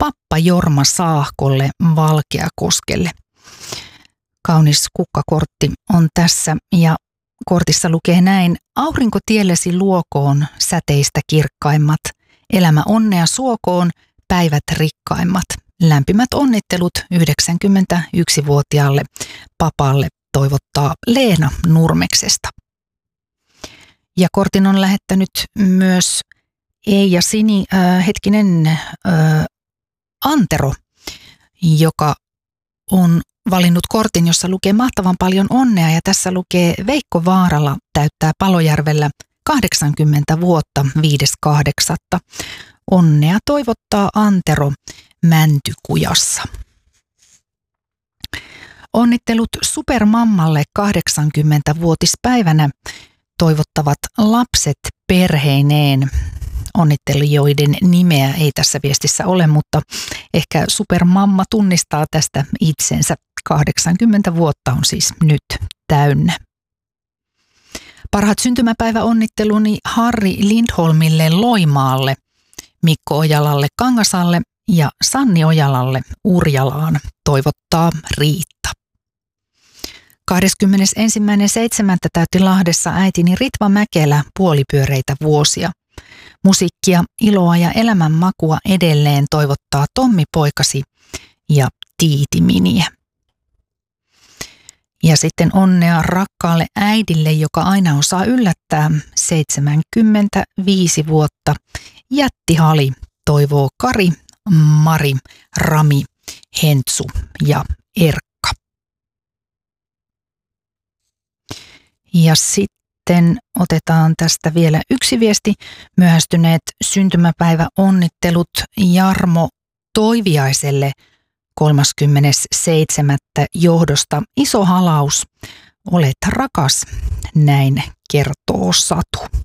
pappa Jorma Saahkolle Valkeakoskelle. Kaunis kukkakortti on tässä ja kortissa lukee näin: aurinko tiellesi luokoon, säteistä kirkkaimmat, elämä onnea suokoon, päivät rikkaimmat. Lämpimät onnittelut 91-vuotiaalle papalle, toivottaa Leena Nurmeksesta. Ja kortin on lähettänyt myös Eija Sini, Antero, joka on valinnut kortin, jossa lukee mahtavan paljon onnea, ja tässä lukee: Veikko Vaarala täyttää Palojärvellä 80 vuotta 5.8. Onnea toivottaa Antero Mäntykujassa. Onnittelut supermammalle 80-vuotispäivänä toivottavat lapset perheineen. Onnittelijoiden nimeä ei tässä viestissä ole, mutta ehkä supermamma tunnistaa tästä itsensä. 80 vuotta on siis nyt täynnä. Parhaat syntymäpäiväonnitteluni Harri Lindholmille Loimaalle, Mikko Ojalalle Kangasalle ja Sanni Ojalalle Urjalaan, toivottaa Riitta. 21.7. täytti Lahdessa äitini Ritva Mäkelä puolipyöreitä vuosia. Musiikkia, iloa ja elämänmakua edelleen toivottaa Tommi poikasi ja Tiiti Miniä. Ja sitten onnea rakkaalle äidille, joka aina osaa yllättää, 75 vuotta. Jättihali toivoo Kari, Mari, Rami, Hentsu ja Erkka. Ja sitten otetaan tästä vielä yksi viesti. Myöhästyneet syntymäpäiväonnittelut Jarmo Toiviaiselle 37. johdosta. Iso halaus. Olet rakas, näin kertoo Satu.